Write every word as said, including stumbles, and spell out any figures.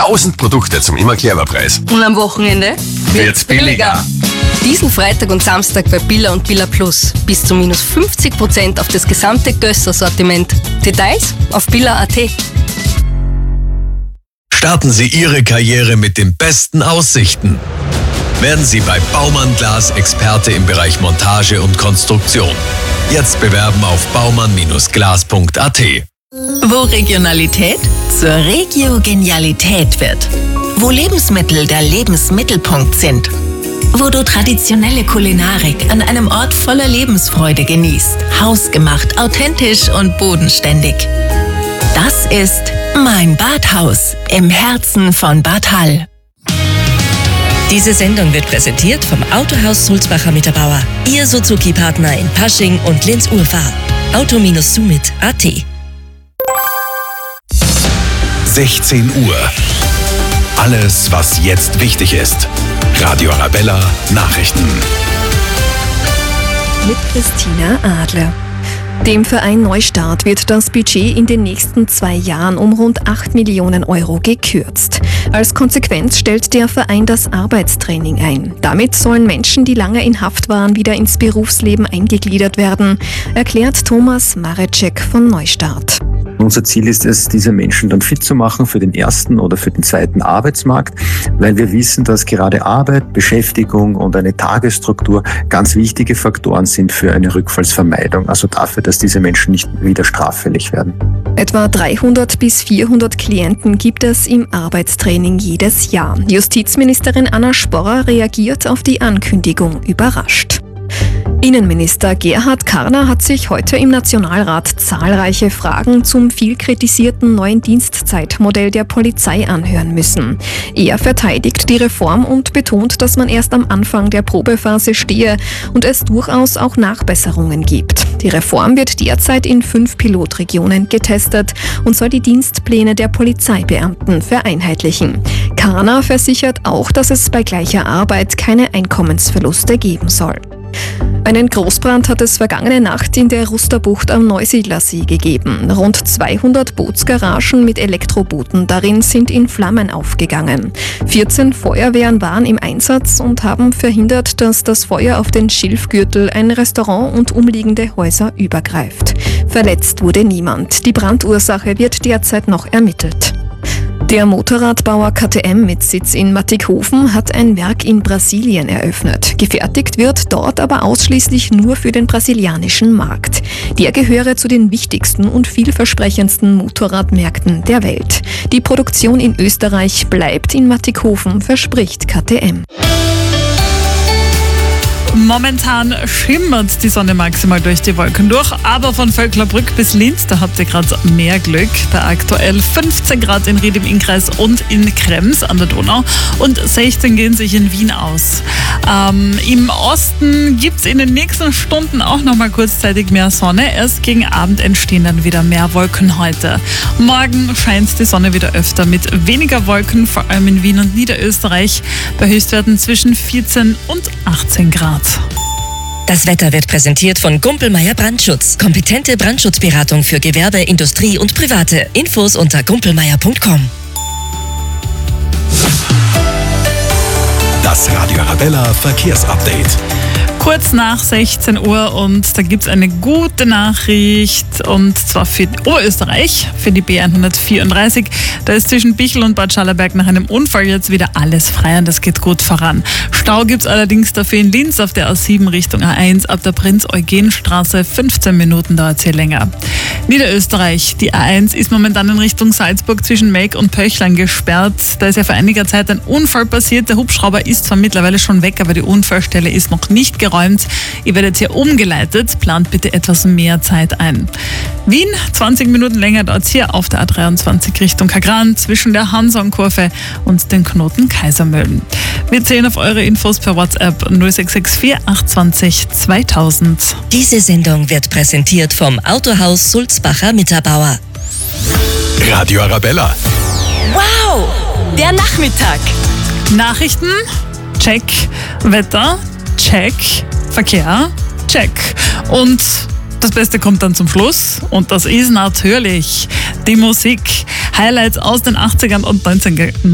tausend Produkte zum Immer-Clever-Preis. Und am Wochenende Wird's billiger. Diesen Freitag und Samstag bei Billa und Billa Plus. Bis zu minus fünfzig Prozent auf das gesamte Gösser-Sortiment. Details auf billa punkt at. Starten Sie Ihre Karriere mit den besten Aussichten. Werden Sie bei Baumann Glas Experte im Bereich Montage und Konstruktion. Jetzt bewerben auf baumann Bindestrich glas punkt at. Wo Regionalität zur Regio-Genialität wird. Wo Lebensmittel der Lebensmittelpunkt sind. Wo du traditionelle Kulinarik an einem Ort voller Lebensfreude genießt. Hausgemacht, authentisch und bodenständig. Das ist mein Badhaus im Herzen von Bad Hall. Diese Sendung wird präsentiert vom Autohaus Sulzbacher Mitterbauer. Ihr Suzuki-Partner in Pasching und Linz-Urfahr. auto Bindestrich sumit punkt at. sechzehn Uhr. Alles, was jetzt wichtig ist. Radio Arabella Nachrichten. Mit Christina Adler. Dem Verein Neustart wird das Budget in den nächsten zwei Jahren um rund acht Millionen Euro gekürzt. Als Konsequenz stellt der Verein das Arbeitstraining ein. Damit sollen Menschen, die lange in Haft waren, wieder ins Berufsleben eingegliedert werden, erklärt Thomas Marecek von Neustart. Unser Ziel ist es, diese Menschen dann fit zu machen für den ersten oder für den zweiten Arbeitsmarkt, weil wir wissen, dass gerade Arbeit, Beschäftigung und eine Tagesstruktur ganz wichtige Faktoren sind für eine Rückfallsvermeidung, also dafür, dass diese Menschen nicht wieder straffällig werden. Etwa dreihundert bis vierhundert Klienten gibt es im Arbeitstraining jedes Jahr. Justizministerin Anna Sporrer reagiert auf die Ankündigung überrascht. Innenminister Gerhard Karner hat sich heute im Nationalrat zahlreiche Fragen zum viel kritisierten neuen Dienstzeitmodell der Polizei anhören müssen. Er verteidigt die Reform und betont, dass man erst am Anfang der Probephase stehe und es durchaus auch Nachbesserungen gibt. Die Reform wird derzeit in fünf Pilotregionen getestet und soll die Dienstpläne der Polizeibeamten vereinheitlichen. Karner versichert auch, dass es bei gleicher Arbeit keine Einkommensverluste geben soll. Einen Großbrand hat es vergangene Nacht in der Rusterbucht am Neusiedlersee gegeben. Rund zweihundert Bootsgaragen mit Elektrobooten darin sind in Flammen aufgegangen. vierzehn Feuerwehren waren im Einsatz und haben verhindert, dass das Feuer auf den Schilfgürtel, ein Restaurant und umliegende Häuser übergreift. Verletzt wurde niemand. Die Brandursache wird derzeit noch ermittelt. Der Motorradbauer K T M mit Sitz in Mattighofen hat ein Werk in Brasilien eröffnet. Gefertigt wird dort aber ausschließlich nur für den brasilianischen Markt. Der gehöre zu den wichtigsten und vielversprechendsten Motorradmärkten der Welt. Die Produktion in Österreich bleibt in Mattighofen, verspricht K T M. Momentan schimmert die Sonne maximal durch die Wolken durch, aber von Vöcklerbrück bis Linz, da habt ihr gerade mehr Glück. Bei aktuell fünfzehn Grad in Ried im Innkreis und in Krems an der Donau und sechzehn gehen sich in Wien aus. Ähm, Im Osten gibt es in den nächsten Stunden auch nochmal kurzzeitig mehr Sonne. Erst gegen Abend entstehen dann wieder mehr Wolken heute. Morgen scheint die Sonne wieder öfter mit weniger Wolken, vor allem in Wien und Niederösterreich, bei Höchstwerten zwischen vierzehn und achtzehn Grad. Das Wetter wird präsentiert von Gumpelmeier Brandschutz. Kompetente Brandschutzberatung für Gewerbe, Industrie und Private. Infos unter gumpelmeier punkt com. Das Radio Arabella Verkehrsupdate. Kurz nach sechzehn Uhr und da gibt es eine gute Nachricht und zwar für Oberösterreich, für die B hundertvierunddreißig. Da ist zwischen Bichl und Bad Schallerberg nach einem Unfall jetzt wieder alles frei und das geht gut voran. Stau gibt es allerdings dafür in Linz auf der A sieben Richtung A eins ab der Prinz-Eugen-Straße. fünfzehn Minuten dauert es hier länger. Niederösterreich, die A eins ist momentan in Richtung Salzburg zwischen Melk und Pöchlein gesperrt. Da ist ja vor einiger Zeit ein Unfall passiert. Der Hubschrauber ist zwar mittlerweile schon weg, aber die Unfallstelle ist noch nicht geräumt. Ihr werdet hier umgeleitet, plant bitte etwas mehr Zeit ein. Wien, zwanzig Minuten länger dauert es hier auf der A dreiundzwanzig Richtung Kagran zwischen der Hansonkurve und den Knoten Kaisermühlen. Wir zählen auf eure Infos per WhatsApp null sechs sechs vier acht zwei null zweitausend. Diese Sendung wird präsentiert vom Autohaus Sulzbacher Mitterbauer. Radio Arabella. Wow, der Nachmittag. Nachrichten, check. Wetter, check. Verkehr, check. Und das Beste kommt dann zum Schluss und das ist natürlich die Musik. Highlights aus den achtzigern und neunzigern